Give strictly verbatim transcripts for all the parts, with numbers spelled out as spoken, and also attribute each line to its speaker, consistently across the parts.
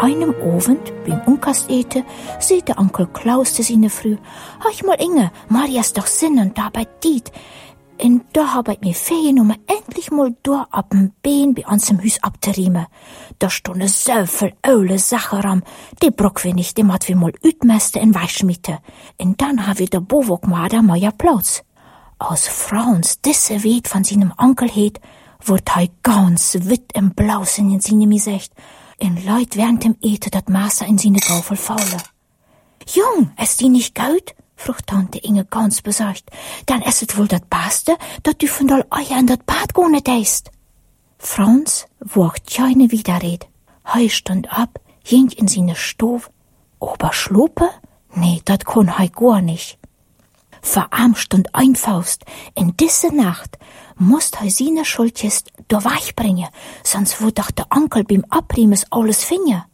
Speaker 1: einem Abend, beim Unkast-Ete, sieht der Onkel Klaus zu seiner Früh: »Hach mal, Inge, Marias doch Sinn und da bei Diet. Und da hab ich mir Ferien, um endlich mal da ab dem Bein bei uns im Haus abzuriemen. Da stunde so viel öle Sachen ram, die bruck wir nicht, dem hat wir mal ütmeste in Weichschmiede. Und dann ha wir der Bovok Mader meier Platz.« Aus Frauens disse Weet von seinem Onkel het, wurd hei ganz witt im Blausen in seine Misecht, in Leut während dem Ete dat Maße in seine Gaufel faule. »Jung, ist die nicht gut?« frucht Tante Inge ganz besorgt. »Dann ist es wohl dat Beste, dat du von doll Eier in dat Bad gone deist.« Franz wogt keine Widerred. Hei stund ab, ging in seine Stove. Aber schlupe? Nee, dat kon hei gar nicht. Verarm stund ein Faust. In diese Nacht musst hei seine Schuldjes da weich bringen, sonst wurd doch der Onkel beim Abriemes alles finge.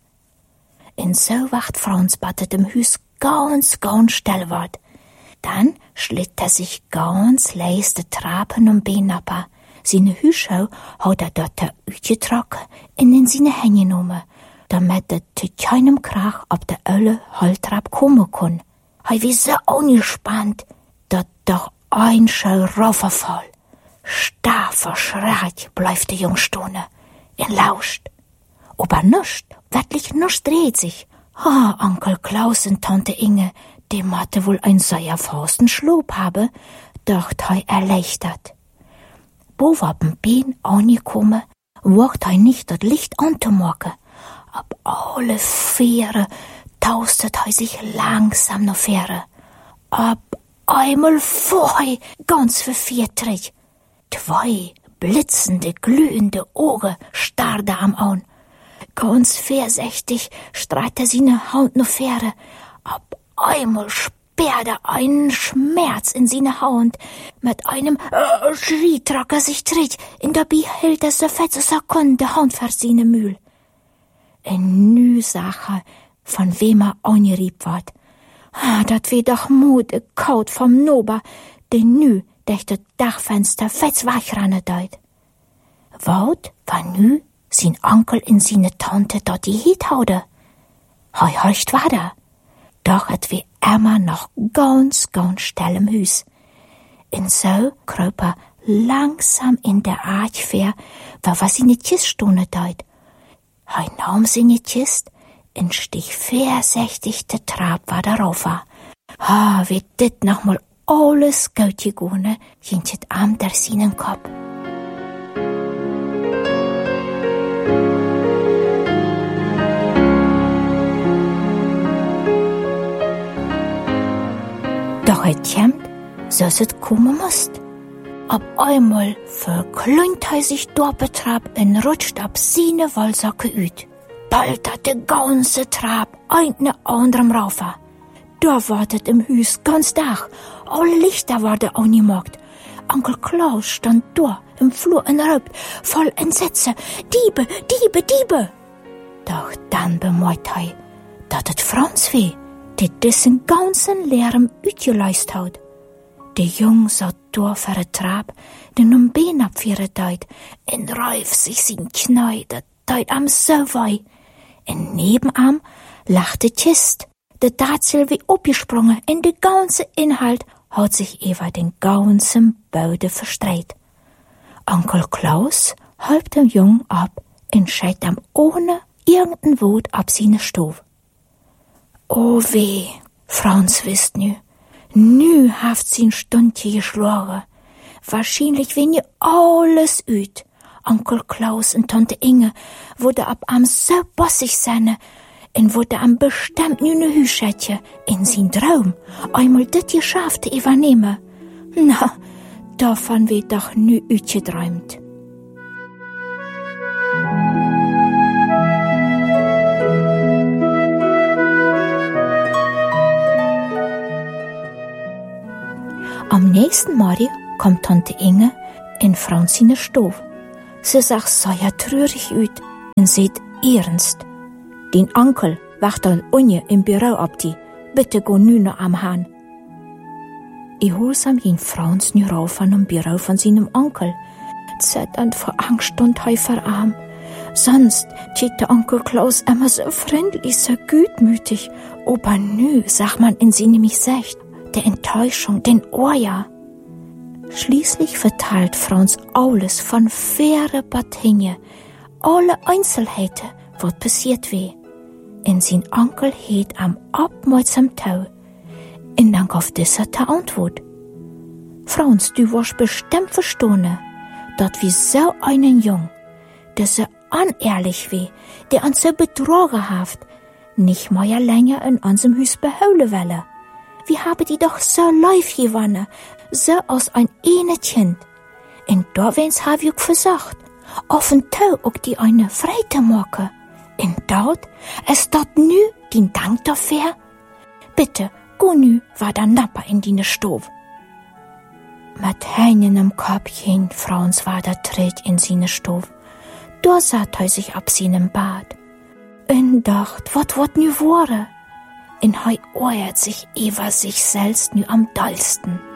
Speaker 1: In so wacht Franz battet im Hüs ganz, ganz still ward. Dann schlitt er sich ganz leis de Trappen um Bein ab. Seine Hüschau hat er dort uitgetrokken und in seine Hänge genommen, damit er zu keinem Krach ab der Ölle Holtrab kommen kann. Hei wie so angespannt, dat doch ein Schau raufverfall. Starr verschreit bleibt der Jungstone und lauscht. Aber nuscht, wirklich nuscht dreht sich. Ah, Onkel Klaus und Tante Inge, dem hatte wohl ein sehr fausten Schlob habe, doch hei erleichtert. Bo war beim Bein angekommen, wocht hei nicht das Licht anzumachen. Ab alle Viere taustet hei sich langsam noch Fähre. Ab einmal vor hei ganz verviertrig. Zwei blitzende, glühende Augen starrte am an. Ganz vorsichtig streit er seine Haut noch Fähre. Ab einmal sperrte einen Schmerz in seine Haut. Mit einem äh, Schrie trag er sich tritt. In der Bi hält er so fett so Sekunde Hand für seine Mühl. Ein nü Sache, von wem er angerieb ward. Ah, dat wie doch Mut kaut vom Nober, den nü, durch das Dachfenster fetz wachranne deut. Wort war nü sin Onkel in seine Tante dort die Hiet haude. Hei horcht war da. Doch et wie immer noch ganz, ganz still im Hüs. Und so kröp er langsam in der Arch fair, war was seine Kist stunde deut. Hei nahm seine Kist und stich vorsichtig de Trab war darauf war. Ha, wie dit noch mal alles gut gegone, jintet am der seinen Kopf. Doch et jämt, so es kommen musst. Ab einmal verklünt hei sich dort betrab und rutscht ab seine Wollsocke üt. Bald hat der ganze Trab ein ne anderem raufer. Da wartet im Hüs ganz Dach. Alle Lichter warten angemacht. Onkel Klaus stand da im Flur und raubt, voll Entsetze. Diebe, Diebe, Diebe! Doch dann bemerkt hei, dat et Franz weh, der dessen ganzen Lärm utgeleist hat. Der Jung satt da vor der Trab, den um Bein abführen deut, und reif sich sein Knäu, dat deut am so wei. Und nebenam lachte Kist, der Datzel wie abgesprungen, und der ganze Inhalt hat sich über den ganzen Böde verstreit. Onkel Klaus halb dem Jung ab und scheit am ohne irgendein Wut ab seine Stove. Oh weh, Franz wisst nü, nü haft sin Stundje geschlagen. Wahrscheinlich wenn ihr alles üt. Onkel Klaus und Tante Inge wurde ab am so bossig seine und wurde am bestimmt nü ne Hüschetje in sin Traum einmal dit Geschäfte übernehmen. Na, davon wird doch nü ütgeträumt. Am nächsten Morgen kommt Tante Inge in Franz seine Stove. Sie sagt, sei ja traurig üt und seht ernst. Den Onkel wacht an unje im Büro ab die, bitte go nü noch am Hahn. Ich holsam ging Franz nü rauf an dem Büro von seinem Onkel, zitternd vor Angst und hei verarm. Sonst tät der Onkel Klaus immer so freundlich, so gutmütig. Aber nü, sag man in sie nämlich secht, der Enttäuschung, den Oja. Schließlich verteilt Franz alles von faire Batinje, alle Einzelheiten, wat passiert weh. In sein Onkel heet am abmeutsam Tau. Und dann gab dieser die Antwort. Franz, du warst bestimmt verstanden, dat wie so einen Jung, der so unehrlich wie, der uns so betrogen haft, nicht mehr länger in unserem Haus beholen wolle. Wir haben die doch so live gewonnen, so als ein eine Kind. Und da wens hab ich auch versagt, auf und Tau auch die eine Freite machen. Und dort, es dort nü, den Dank dafür. Bitte, go nü, war der Napper in die Stove. Mit Händen im Köpfchen, Franz war der Tritt in seine Stove. Da satt er sich ab seinem Bad. Und dacht, wat wat nü wore? Und hei euert sich über sich selbst nü am dollsten.